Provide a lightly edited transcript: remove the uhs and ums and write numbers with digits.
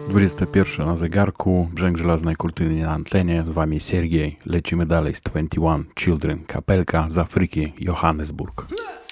21 na zegarku, brzęk żelaznej kurtyny na antenie, z wami Siergiej. Lecimy dalej z 21 Children, kapelka z Afryki, Johannesburg.